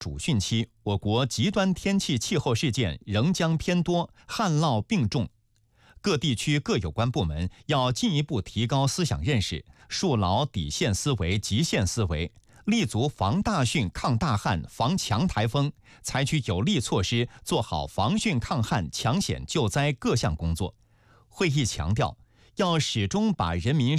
主汛期，我国极端天气气候事件仍将偏多，旱涝并重。各地区各有关部门要进一步提高思想认识，树牢底线思维、极限思维，立足防大汛、抗大旱、防强台风，采取有力措施，做好防汛抗旱、抢险救灾各项工作。会议强调，要始终把人民